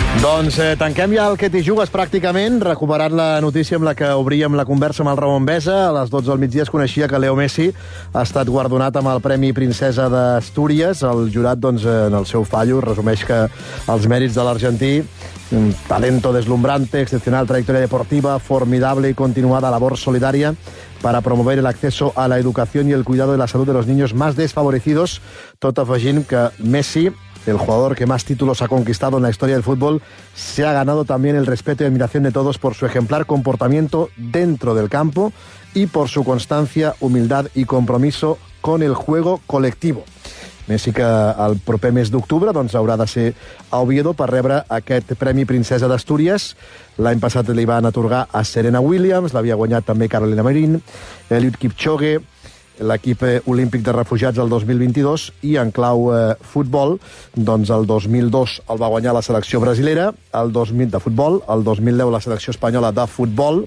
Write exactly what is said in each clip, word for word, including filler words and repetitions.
Doncs eh, tanquem ja el Que t'hi jugues pràcticament, recuperant la notícia amb la que obríem la conversa amb el Ramon Besa. A les dotze del migdia es coneixia que Leo Messi ha estat guardonat amb el Premi Princesa d'Astúries. El jurat, doncs, en el seu fallo, resumeix que els mèrits de l'argentí, un talento deslumbrante, excepcional trayectoria deportiva, formidable y continuada labor solidaria para promover el acceso a la educación y el cuidado de la salud de los niños más desfavorecidos, tot afegint que Messi, el jugador que más títulos ha conquistado en la historia del fútbol, se ha ganado también el respeto y admiración de todos por su ejemplar comportamiento dentro del campo y por su constancia, humildad y compromiso con el juego colectivo. Messi, que el proper mes d'octubre doncs, haurà de ser a Oviedo per rebre aquest Premi Princesa d'Astúries. L'any passat li van atorgar a Serena Williams, l'havia guanyat també Carolina Marín, Eliud Kipchoge, l'equip olímpic de refugiats el dos mil vint-i-dos, i en clau eh, futbol, doncs el dos mil dos el va guanyar la selecció brasilera, el dos mil de futbol, el dos mil deu la selecció espanyola de futbol,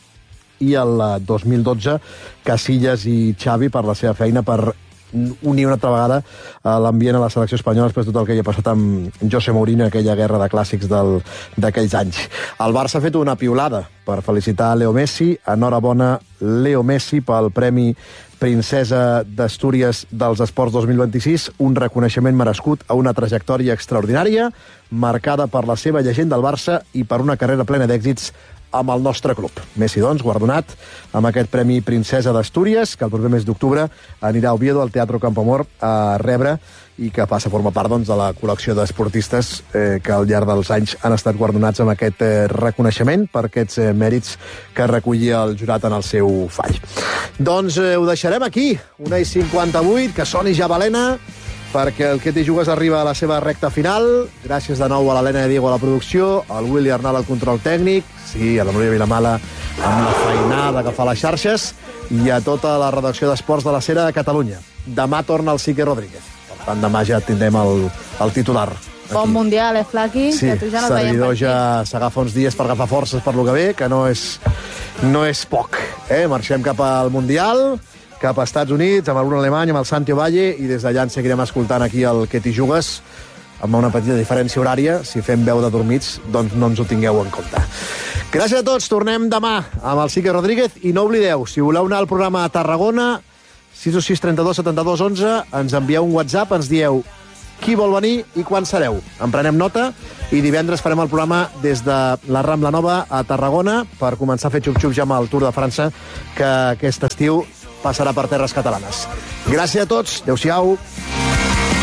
i el dos mil dotze Casillas i Xavi per la seva feina per unir una altra vegada l'ambient a la selecció espanyola després de tot el que hi ha passat amb José Mourinho, aquella guerra de clàssics d'aquells anys. El Barça ha fet una piulada per felicitar Leo Messi. Enhorabona, Leo Messi, pel Premi Princesa d'Astúries dels Esports dos mil vint-i-sis, un reconeixement merescut a una trajectòria extraordinària, marcada per la seva llegenda al Barça i per una carrera plena d'èxits amb el nostre club. Messi, doncs, guardonat amb aquest Premi Princesa d'Astúries, que el proper mes d'octubre anirà a Oviedo, al Teatro Campoamor, a rebre, i que passa a formar part doncs, de la col·lecció d'esportistes eh, que al llarg dels anys han estat guardonats amb aquest eh, reconeixement per aquests eh, mèrits que recollia el jurat en el seu fall. Doncs eh, ho deixarem aquí, una i cinquanta-vuit, que soni ja balena, perquè el Que t'hi jugues arriba a la seva recta final. Gràcies de nou a l'Helena de Diego a la producció, al Willy Arnal al control tècnic, sí, a la Núria Vilamala amb la feinada que fa les xarxes, i a tota la redacció d'Esports de la Sera de Catalunya. Demà torna el Sique Rodríguez. Per tant, demà ja tindrem el, el titular. Aquí. Bon mundial, eh, Flaqui? Sí, que tu ja no servidor ja s'agafa uns dies per agafar forces per lo que ve, que no és, no és poc. Eh? Marxem cap al Mundial, cap a Estats Units, amb el Bruno Alemany, amb el Santi Ovalle, i des d'allà ens seguirem escoltant aquí el Que t'hi jugues, amb una petita diferència horària. Si fem veu de dormits, doncs no ens ho tingueu en compte. Gràcies a tots, tornem demà amb el Sique Rodríguez, i no oblideu, si voleu anar al programa a Tarragona, sis o sis trenta-dos setanta-dos onze, ens envieu un WhatsApp, ens dieu qui vol venir i quan sereu. En prenem nota, i divendres farem el programa des de la Rambla Nova a Tarragona per començar a fer xup-xup ja amb el Tour de França, que aquest estiu passarà per terres catalanes. Gràcies a tots, adeu-siau.